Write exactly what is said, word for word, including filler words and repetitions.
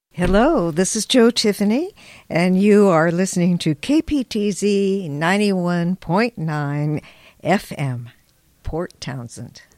Hello, this is Joe Tiffany, and you are listening to K P T Z ninety-one point nine F M, Port Townsend.